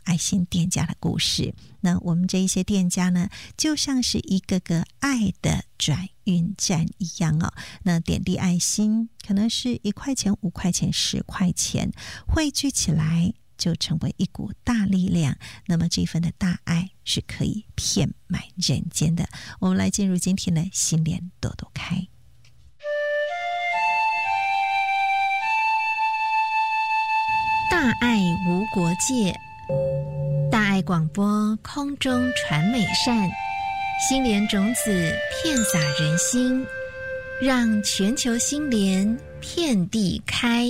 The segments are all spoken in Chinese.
爱心店家的故事。那我们这一些店家呢，就像是一个个爱的转运站一样哦。那点滴爱心可能是1块钱、5块钱、10块钱，汇聚起来就成为一股大力量。那么这份的大爱是可以遍满人间的。我们来进入今天的心莲朵朵开。 大爱无国界，大爱广播空中传美善，心莲种子遍洒人心，让全球心莲遍地开。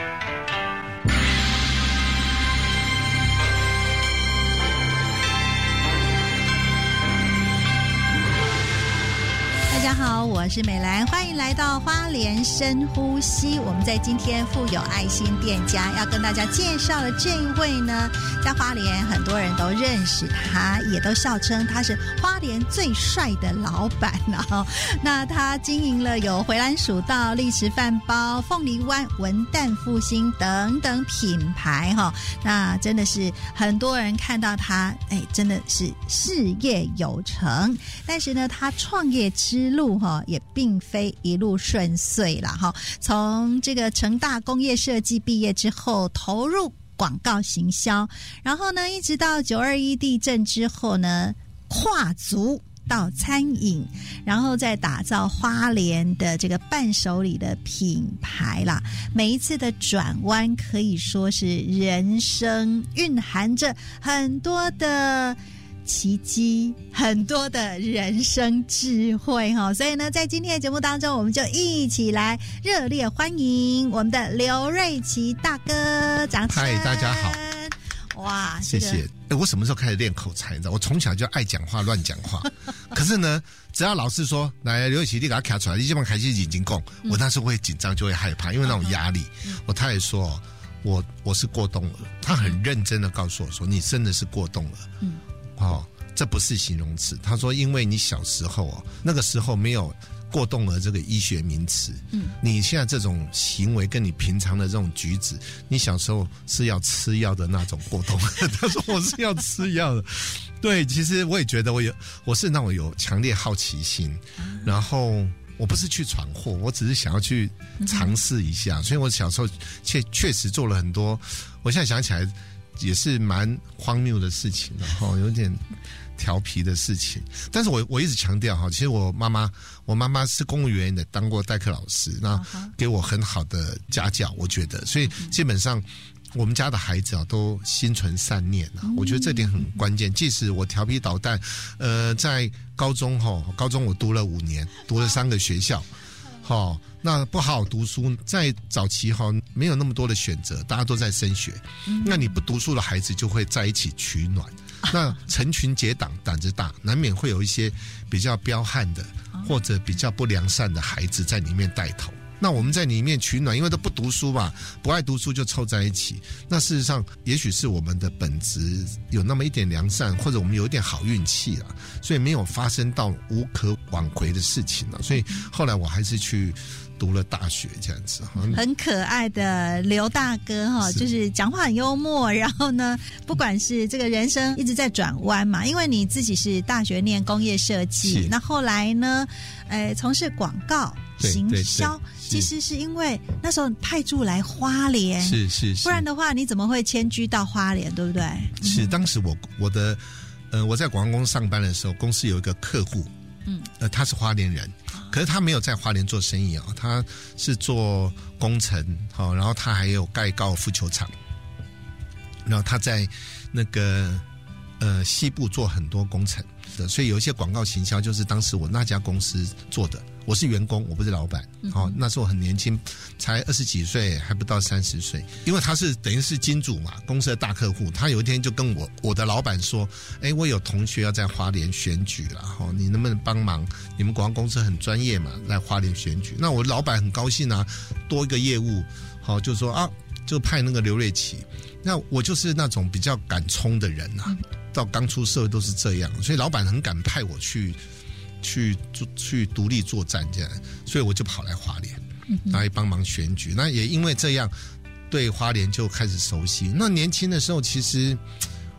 大家好，我是美兰，欢迎来到花莲深呼吸。我们在今天富有爱心店家要跟大家介绍的这一位呢，在花莲很多人都认识他，也都笑称他是花莲最帅的老板哦。那他经营了有回蓝蜀道、丽池饭包、凤梨湾、文旦复兴等等品牌哈。那真的是很多人看到他，真的是事业有成。但是呢，他创业之路也并非一路顺遂啦。从这个成大工业设计毕业之后，投入广告行销，然后呢一直到921地震之后呢，跨足到餐饮，然后再打造花莲的这个伴手礼的品牌啦。每一次的转弯可以说是人生蕴含着很多的奇迹，很多的人生智慧哈。所以呢，在今天的节目当中，我们就一起来热烈欢迎我们的刘瑞琦大哥，掌声！ 嗨，大家好！ 哇， 谢谢。我什么时候开始练口才？你知道，我从小就爱讲话、乱讲话。可是呢，只要老师说来刘瑞琦，你给他卡出来，你基本上开始已经讲，我那时候会紧张，就会害怕，因为那种压力。我太太说，我是过动了，他很认真的告诉我说，你真的是过动了。这不是形容词。他说，因为你小时候那个时候没有过动儿这个医学名词，你现在这种行为跟你平常的这种举止，你小时候是要吃药的那种过动。他说我是要吃药的。对，其实我也觉得我是那种有强烈好奇心，然后我不是去闯祸，我只是想要去尝试一下，所以我小时候确实做了很多，我现在想起来也是蛮荒谬的事情，然后有点调皮的事情。但是我一直强调其实我妈妈是公务员的，当过代课老师，那给我很好的家教，我觉得，所以基本上我们家的孩子都心存善念我觉得这点很关键。即使我调皮捣蛋，在高中我读了5年，读了3个学校。那不好好读书，在早期没有那么多的选择，大家都在升学，那你不读书的孩子就会在一起取暖，那成群结党，胆子大，难免会有一些比较彪悍的或者比较不良善的孩子在里面带头。那我们在里面取暖，因为都不读书嘛，不爱读书就凑在一起。那事实上也许是我们的本质有那么一点良善，或者我们有一点好运气啦，所以没有发生到无可挽回的事情所以后来我还是去读了大学这样子。 很可爱的刘大哥就是讲话很幽默，然后呢不管是这个人生一直在转弯嘛，因为你自己是大学念工业设计，那后来呢从事广告行销，其实是因为那时候派驻来花莲，是，不然的话你怎么会迁居到花莲，对不对？ 是，当时我在广告公司上班的时候，公司有一个客户，他是花莲人，可是他没有在花莲做生意他是做工程然后他还有盖高尔夫球场，然后他在那个西部做很多工程的，所以有一些广告行销就是当时我那家公司做的。我是员工，我不是老板。那时候很年轻，才20几岁，还不到30岁。因为他是等于是金主嘛，公司的大客户。他有一天就跟我的老板说：“我有同学要在花莲选举了，你能不能帮忙？你们广告公司很专业嘛，在花莲选举。”那我老板很高兴多一个业务，就说就派那个刘瑞琦。那我就是那种比较敢冲的人到刚出社会都是这样，所以老板很敢派我去独立作战这样，所以我就跑来花莲来帮忙选举。那也因为这样对花莲就开始熟悉。那年轻的时候其实